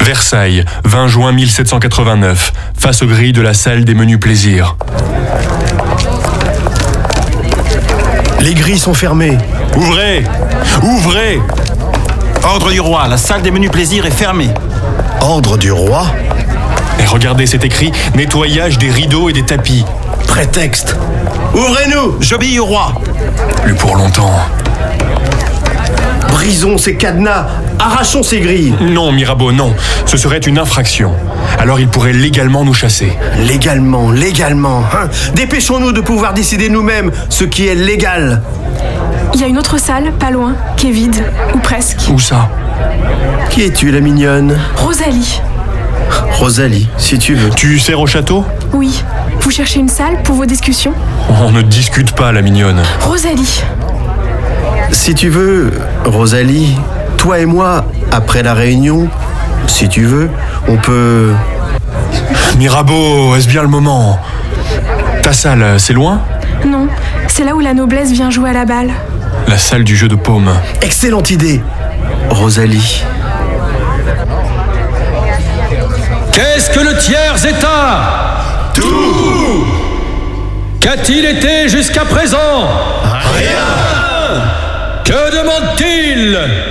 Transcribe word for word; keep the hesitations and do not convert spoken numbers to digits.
Versailles, vingt juin mille sept cent quatre-vingt-neuf, face aux grilles de la salle des menus plaisirs. Les grilles sont fermées. Ouvrez! Ouvrez! Ordre du roi, la salle des menus plaisirs est fermée. Ordre du roi? Et regardez, c'est écrit « Nettoyage des rideaux et des tapis ». Prétexte. Ouvrez-nous! J'obéis au roi. Plus pour longtemps. Brisons ces cadenas. Arrachons ces grilles. Non, Mirabeau, non. Ce serait une infraction. Alors il pourrait légalement nous chasser. Légalement, légalement. Hein? Dépêchons-nous de pouvoir décider nous-mêmes ce qui est légal. Il y a une autre salle, pas loin, qui est vide, ou presque. Où ça? Qui es-tu, la mignonne? Rosalie. Rosalie, si tu veux. Tu sers au château? Oui. Vous cherchez une salle pour vos discussions? On ne discute pas, la mignonne. Rosalie. Si tu veux, Rosalie, toi et moi, après la réunion, si tu veux, on peut... Mirabeau, est-ce bien le moment? Ta salle, c'est loin? Non, c'est là où la noblesse vient jouer à la balle. La salle du jeu de paume. Excellente idée, Rosalie. Qu'est-ce que le tiers état? Tout! Qu'a-t-il été jusqu'à présent? Rien! Que demande-t-il?